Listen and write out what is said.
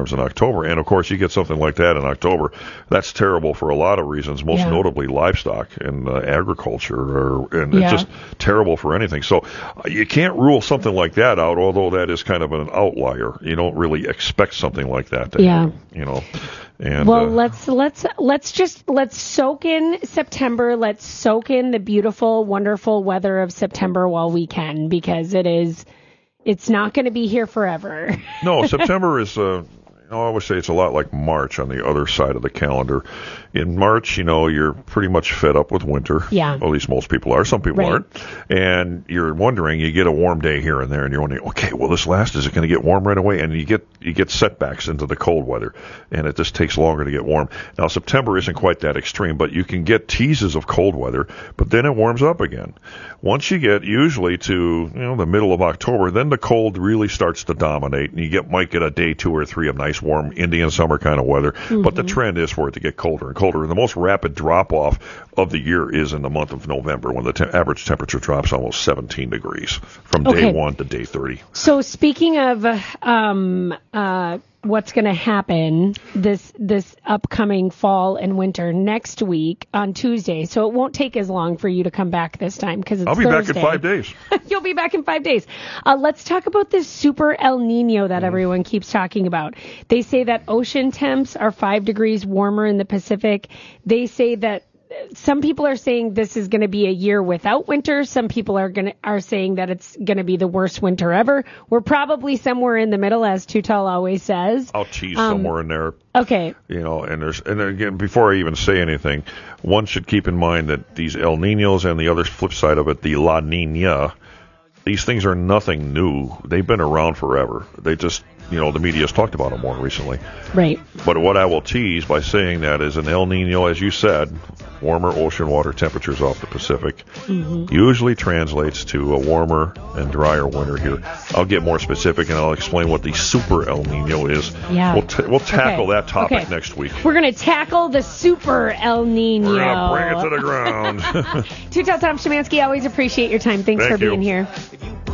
thunderstorms in October. And, of course, you get something like that in October. That's terrible for a lot of reasons, most notably livestock and agriculture. It's just terrible for anything. So you can't rule something like that out, although that is kind of an outlier. You don't really expect something like that to happen, And, let's soak in September. Let's soak in the beautiful, wonderful weather of September while we can, because it's not going to be here forever. No, September is, I always say it's a lot like March on the other side of the calendar. In March, you're pretty much fed up with winter. Yeah. Well, at least most people are. Some people aren't. And you're wondering, you get a warm day here and there, and you're wondering, okay, will this last? Is it going to get warm right away? And you get setbacks into the cold weather, and it just takes longer to get warm. Now, September isn't quite that extreme, but you can get teases of cold weather, but then it warms up again. Once you get usually to the middle of October, then the cold really starts to dominate, and you might get a day 2 or 3 of nice warm Indian summer kind of weather. Mm-hmm. But the trend is for it to get colder and colder. And the most rapid drop-off of the year is in the month of November, when the average temperature drops almost 17 degrees from day 1 to day 30. So speaking of what's going to happen this upcoming fall and winter, next week on Tuesday, so it won't take as long for you to come back this time because it's Thursday. I'll be back in 5 days. You'll be back in 5 days. Let's talk about this super El Nino that everyone keeps talking about. They say that ocean temps are 5 degrees warmer in the Pacific. They say that some people are saying this is going to be a year without winter. Some people are saying that it's going to be the worst winter ever. We're probably somewhere in the middle, as Tutal always says. I'll tease somewhere in there. Okay. And again, before I even say anything, one should keep in mind that these El Niños and the other flip side of it, the La Niña, these things are nothing new. They've been around forever. They just, the media's talked about them more recently. Right. But what I will tease by saying that is an El Nino, as you said, warmer ocean water temperatures off the Pacific, usually translates to a warmer and drier winter here. I'll get more specific, and I'll explain what the super El Nino is. Yeah. We'll tackle that topic next week. We're going to tackle the super El Nino. We're going to bring it to the ground. Tutal Tom Szymanski, always appreciate your time. Thanks for being here.